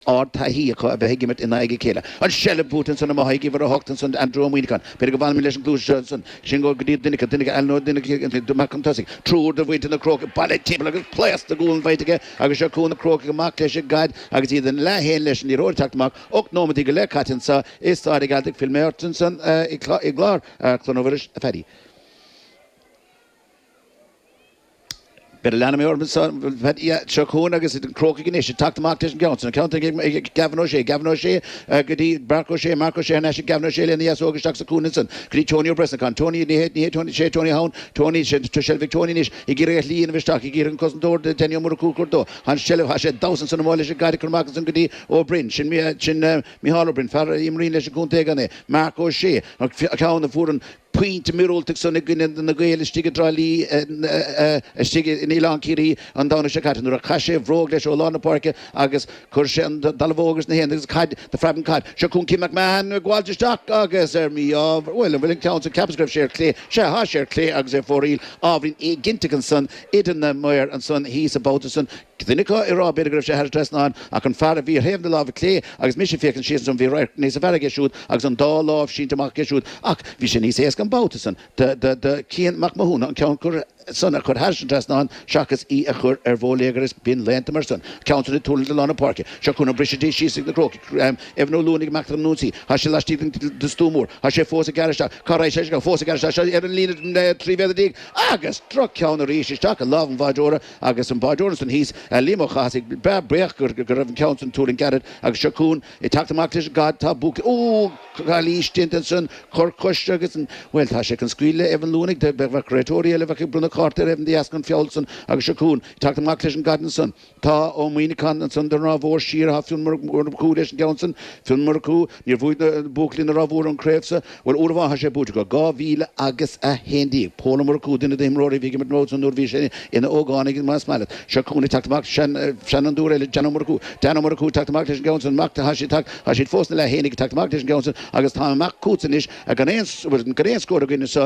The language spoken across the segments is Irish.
Ard tahí a bheith in aige céile. An selle bútin san a haigi bhar a hoachtan san Andrew Winnicott. Pe go bhhail leis an glúis san sin go gdí duine elno duine do macantosig. Trúr de bhuiint na croc ball table agus pléas de gún bhaige agus se cún na croc go mac leis gaid agus iad an lehéin leis an íróteachtamach och nómatí go le catin sa is tá galdig filmértan san i glár clonóveris a ferry. But Lana Orban had Chacon agus in croaky nation, talked to Mark Johnson, accounting Gavin O'Shea, Gadi, Mark O'Shea, Nash, Gavin O'Shea, and the Asoga Shaks Kuninson, Tony Bresnacan, Tony, Tony Shea, Tony Hound, Tony Tushel Victorianish, he get a Lee in Vistaki, he get cousin door, the Tenio Muraku Cordo, and Shell has had thousands of Molish, Gadi Marcus and Gadi, O'Brien, Chin Mihalobrin, Farah Imrin, Leshakuntegane, Mark O'Shea, account of food. Point miroltig son na gael stige drali stige in Ilan Kiri an down Shakatan or Kashe Vrog leis Olana Park agus Kurshen Dalvogers na hen cad the Fraben cad Shakun Kim McMahon Gwalja Stock agus me of well willing counts and Capscript share clay share clay agus for real Avrin Gintigan son Eden the Meyer and son he's about to son Clinica Ira Bedegraf she has dressed on I can far vi have the love clay agus mission fiction she's some very right nes a very shoot agus on doll of she to mark shoot ak vision he says Boutuson, the Kian McMahon, and Count son a chur hasan dressna Shakas e a chur volegers bin lent Emerson counted it told the Lana Park Shakuna British she's the croak Evno Lunig Macron Nunzi Hashela Stephen the Stumor Hashe Fosa Garisha Karai Fosa Garisha Evan Lean 3 the dig Agus struck counter Rishi Stock a love and Vajora Agus and Vajorson he's a limo classic Bab Brecher Count and Touring Garrett Agus Shakun it talked to Markish God Tabuk oh Kali Stintenson Korkosh and well Tasha can squeal Evan Lunig the Creatoria Bruno Carter even the Ascon Fjolson agus Shakun talk to Mark and Gardenson ta o Minikan and Sunder Ravor Sheer Hafun Murkudish Johnson Film Murku near Void Buklin Ravor and Crevsa well Urva Hashe Butuka Gavil agus a Hendi Paul Murku in the Demrori Vigament Roads and Norvision in the Organic in Masmalet Shakun talked to Mark Shannon Dure Jano Murku talked to Mark Johnson Mark to Hashit Fosnella Henig talked to Mark Johnson Agus Tom Mark Kutzenish a Ghanaian scored again so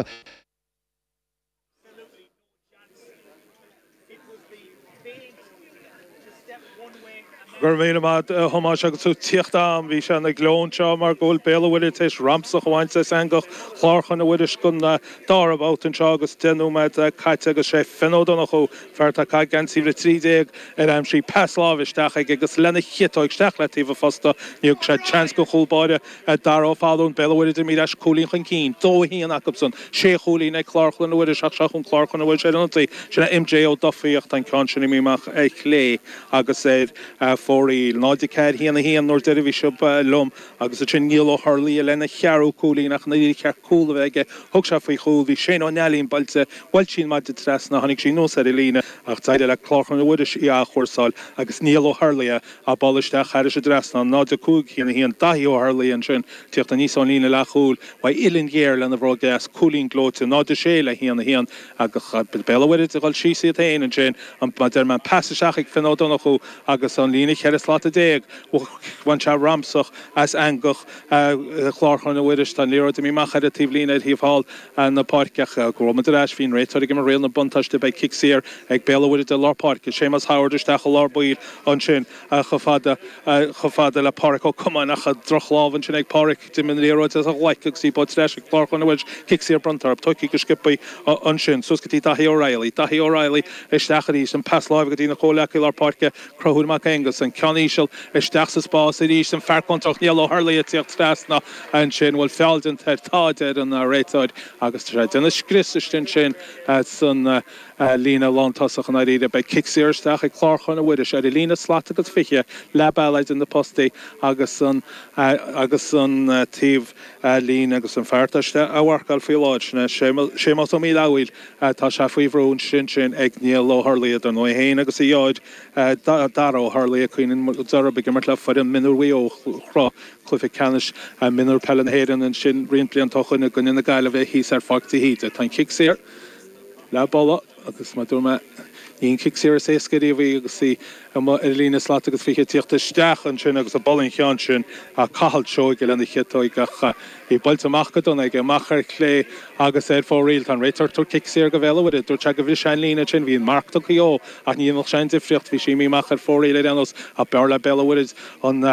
Gurmina mat Hamas agus tíochtám bhí se na glónseo mar ggóil béla bhfuil is ramsa gohainte angach chláchan a bhfuidir gon darbát an seo agus denú med caite agus sé fenódonna chu ferta cai gan sí 30 am sí pesláveisteach agus lena chitáid stechletíh fasta níog sé chans go choulbáide dará fáún béla bhfuidir mí leis cholín chun cín dó híon acabson sé cholín ag chláchan a bhfuidir seach chun chláchan a bhfuil sé antaí sinna MJ ó dofaíocht an cáinsin míach ag lé agus Forí náide ceir híanana hían nóir deirbhí sib lom agus a sin níl ó Harlí lena chearú cúlí nach na cear cúla bheige thug se faoi chúil bhí sé ó nelín bailte bhil sin maidide tresna hanig sin nó ar lína ach taide le chlárchan bhuiidir í a chósáil agus níl ó Harlí a baliste cheir se dresna náide cúg híanana hían daí ó Harlí an sin tíocht a níos an lína le chúil wa ilinn géir lena bhrá gas cúlín glóte náide sé le híanana hían agus bellahfuidir a gáil síí a tain an sin an der man passaseach ag fenódonna chu agus an lína cheir slata déag bhain se ramsach as angach chláchan a bhuiidir tan líir mí machchar a tíhlína híomháil na páirceach gromad eis hín réitar go mar réal na buntaiste be kicksíir ag bellahfuidir de lápáirce sémas háidirteach a lábíir an sin chofada le páric ó cumán nach a drochláhan sin ag páric de min léróid a ghlaicach sí bod leis chláchan a bhfuil kicksíir brantar tuí go skippaí an sin suscatí Daithí O'Reilly isteachí an pasláh go dtína choleach lápáirce crothúd mac Angus an Caníisiil isteach sa spás a ríos an fearcontrach níl ó Harlaí a tíocht trasna an sin bhfuil fealdan táidir an réitáid agus duna scrisistin sin san lína lántasach an áide be kicksíirsteach ag chláchan a bhuiidir sé lína slata go fiche lebeid in na postí agus an tíh lín agus an feartaiste a bhharcail fiáidna sémas ó mí lehuiil tá se faoihrún sin ag níl ó Harlaí an nó héin agus i dheáid dar ó Harlaí a chuoinen zarabig mar le far an minúí ó chrá clufi canis a minúr pellan héan an sin rion tochanna gon ina gaile bheith hís ar fachtaí híide tá kicksíir le balla agus má dúrma Íon kick sé sécadí bhí agus sí lína slá agus fi tíochtta steachan sin agus a ballin chean sin a cahall seo go lena chetóid gacha í bolt amachchadón ag machar clé agus fóréil an rétar tú kick sé go bhile dú te go bhí sein lína sin hín markta go ach ní mar sein difriocht hí sí mí machar fóréile anos a bearla bellhid an